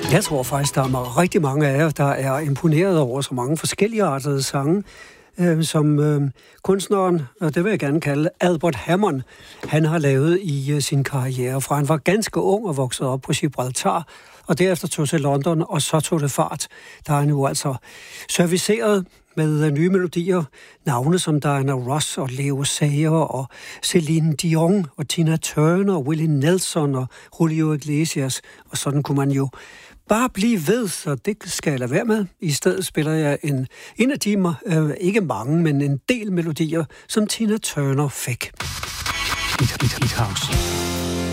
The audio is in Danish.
Jeg tror faktisk, der er rigtig mange af jer, der er imponeret over så mange forskellige artede sange, som kunstneren, og det vil jeg gerne kalde Albert Hammond, han har lavet i sin karriere. Fra han var ganske ung og voksede op på Gibraltar, og derefter tog til London, og så tog det fart. Der er han jo altså serviceret med nye melodier, navne som Diana Ross og Leo Sayer og Celine Dion og Tina Turner og Willie Nelson og Julio Iglesias, og sådan kunne man jo bare blive ved, så det skal jeg lade være med. I stedet spiller jeg en af de, ikke mange, men en del melodier, som Tina Turner fik. Hit House.